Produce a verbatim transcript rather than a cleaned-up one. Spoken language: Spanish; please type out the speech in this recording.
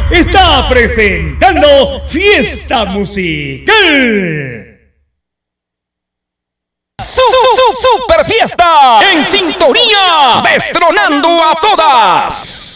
está presentando Fiesta Musical. Su, su, super fiesta en sintonía, destronando a todas.